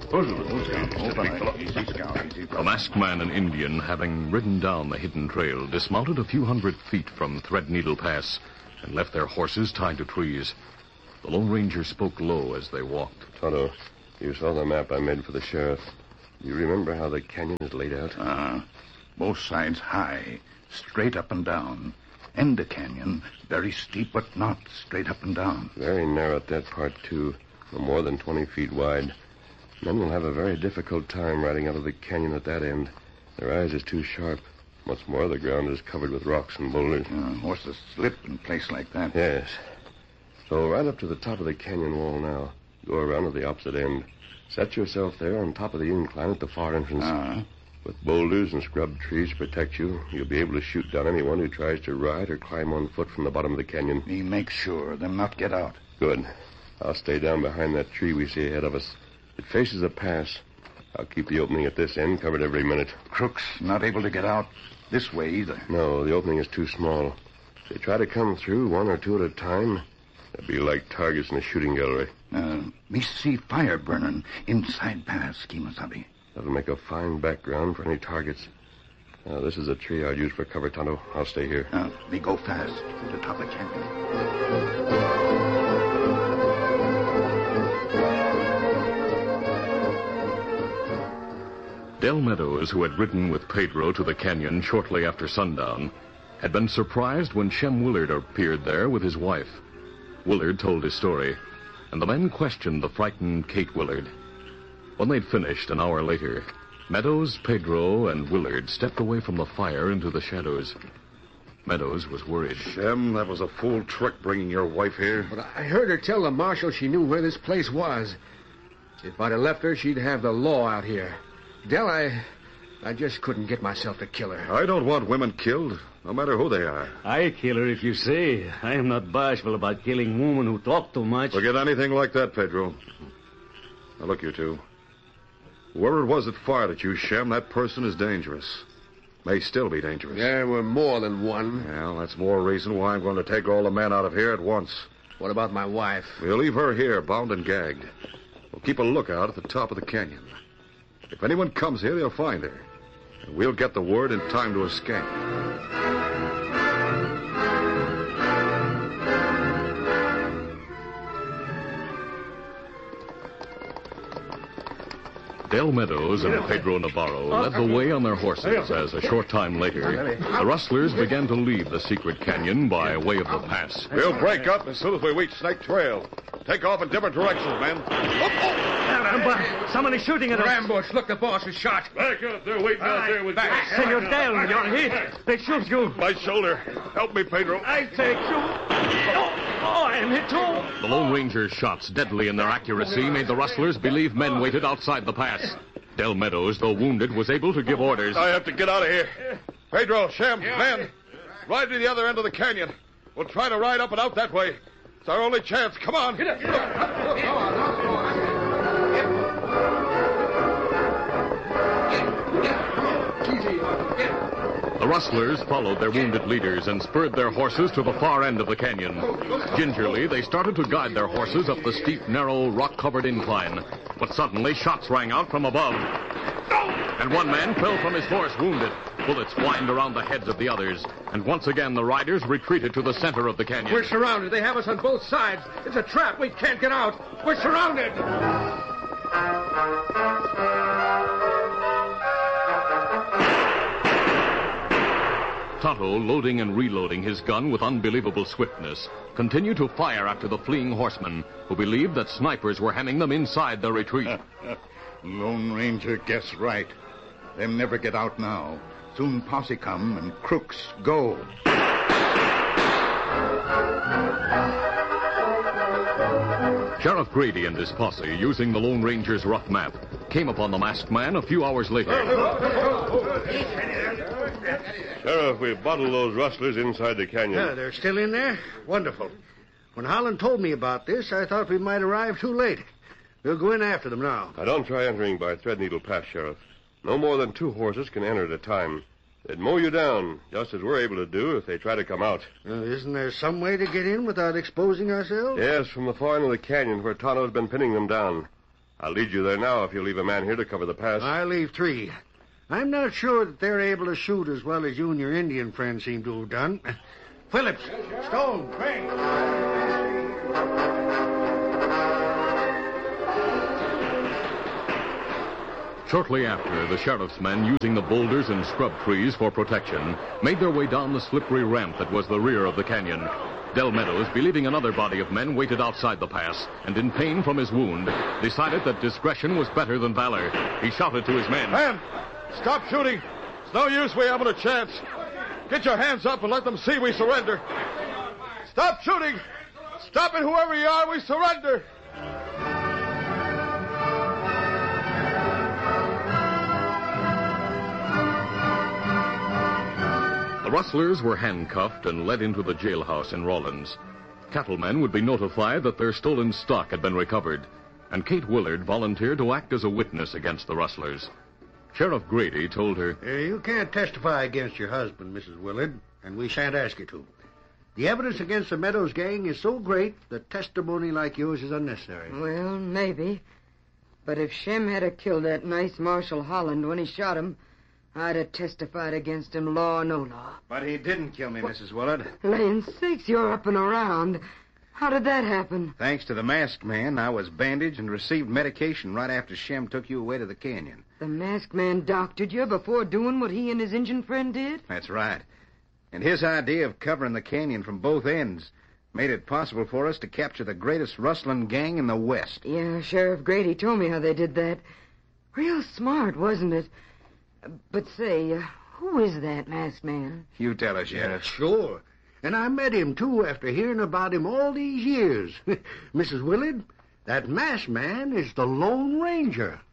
The masked man and Indian, having ridden down the hidden trail, dismounted a few hundred feet from Threadneedle Pass and left their horses tied to trees. The Lone Ranger spoke low as they walked. Tonto, you saw the map I made for the sheriff. You remember how the canyon is laid out? Both sides high, straight up and down. End the canyon, very steep, but not straight up and down. Very narrow at that part, too. No more than 20 feet wide. Men will have a very difficult time riding out of the canyon at that end. Their eyes is too sharp. What's more, the ground is covered with rocks and boulders. Horses slip in a place like that. Yes. So right up to the top of the canyon wall now. Go around to the opposite end. Set yourself there on top of the incline at the far entrance. With boulders and scrub trees to protect you, you'll be able to shoot down anyone who tries to ride or climb on foot from the bottom of the canyon. Me make sure them not get out. Good. I'll stay down behind that tree we see ahead of us. It faces a pass. I'll keep the opening at this end covered every minute. Crooks not able to get out this way either. No, the opening is too small. If they try to come through one or two at a time, they'll be like targets in a shooting gallery. Me see fire burning inside pass, Kemosabe. That'll make a fine background for any targets. This is a tree I'd use for cover, Tonto. I'll stay here. Me go fast to the top of the canyon. Del Meadows, who had ridden with Pedro to the canyon shortly after sundown, had been surprised when Shem Willard appeared there with his wife. Willard told his story, and the men questioned the frightened Kate Willard. When they'd finished an hour later, Meadows, Pedro, and Willard stepped away from the fire into the shadows. Meadows was worried. Shem, that was a fool trick bringing your wife here. But I heard her tell the marshal she knew where this place was. If I'd have left her, she'd have the law out here. Del, I just couldn't get myself to kill her. I don't want women killed, no matter who they are. I kill her if you say. I am not bashful about killing women who talk too much. Forget anything like that, Pedro. Now, look, you two. Whoever it was that fired at you, Shem, that person is dangerous. May still be dangerous. There were more than one. Well, that's more reason why I'm going to take all the men out of here at once. What about my wife? We'll leave her here, bound and gagged. We'll keep a lookout at the top of the canyon. If anyone comes here, they'll find her. And we'll get the word in time to escape. Del Meadows and Pedro Navarro led the way on their horses as a short time later, the rustlers began to leave the secret canyon by way of the pass. We'll break up as soon as we reach Snake Trail. Take off in different directions, men. Caramba! Someone is shooting at us. Ambush. Look, the boss is shot. Back up. They're waiting out there with Senor Del, you're hit. They shoot you. my shoulder. Help me, Pedro. I take you. Oh, I am hit too. The Lone Ranger's shots, deadly in their accuracy, made the rustlers believe men waited outside the pass. Del Meadows, though wounded, was able to give orders. I have to get out of here. Pedro, Shem, men, ride to the other end of the canyon. We'll try to ride up and out that way. It's our only chance. Come on. The rustlers followed their wounded leaders and spurred their horses to the far end of the canyon. Gingerly, they started to guide their horses up the steep, narrow, rock-covered incline. But suddenly, shots rang out from above. And one man fell from his horse, wounded. Bullets whined around the heads of the others. And once again, the riders retreated to the center of the canyon. We're surrounded. They have us on both sides. It's a trap. We can't get out. We're surrounded. Tonto, loading and reloading his gun with unbelievable swiftness, continued to fire after the fleeing horsemen, who believed that snipers were hemming them inside their retreat. Lone Ranger guess right. Them never get out now. Soon posse come and crooks go. Sheriff Grady and his posse, using the Lone Ranger's rough map, came upon the masked man a few hours later. Sheriff, we bottled those rustlers inside the canyon. Yeah, they're still in there? Wonderful. When Holland told me about this, I thought we might arrive too late. We'll go in after them now. Now, don't try entering by Threadneedle Pass, Sheriff. No more than 2 horses can enter at a time. They'd mow you down, just as we're able to do if they try to come out. Isn't there some way to get in without exposing ourselves? Yes, from the far end of the canyon where Tonto's been pinning them down. I'll lead you there now if you leave a man here to cover the pass. I leave 3. I'm not sure that they're able to shoot as well as you and your Indian friend seem to have done. Phillips, Stone, Craig. Shortly after, the sheriff's men, using the boulders and scrub trees for protection, made their way down the slippery ramp that was the rear of the canyon. Del Meadows, believing another body of men waited outside the pass, and in pain from his wound, decided that discretion was better than valor. He shouted to his men, Men, stop shooting. It's no use we haven't a chance. Get your hands up and let them see we surrender. Stop shooting. Stop it, whoever you are, we surrender. The rustlers were handcuffed and led into the jailhouse in Rawlins. Cattlemen would be notified that their stolen stock had been recovered, and Kate Willard volunteered to act as a witness against the rustlers. Sheriff Grady told her, You can't testify against your husband, Mrs. Willard, and we shan't ask you to. The evidence against the Meadows gang is so great that testimony like yours is unnecessary. Well, maybe. But if Shem had killed that nice Marshal Holland when he shot him, I'd have testified against him, law or no law. But he didn't kill me, Mrs. Willard. Land sakes, you're up and around. How did that happen? Thanks to the masked man, I was bandaged and received medication right after Shem took you away to the canyon. The masked man doctored you before doing what he and his Injun friend did? That's right. And his idea of covering the canyon from both ends made it possible for us to capture the greatest rustling gang in the West. Yeah, Sheriff Grady told me how they did that. Real smart, wasn't it? But say, who is that masked man? You tell us, Sheriff. Sure. And I met him, too, after hearing about him all these years. Mrs. Willard, that masked man is the Lone Ranger.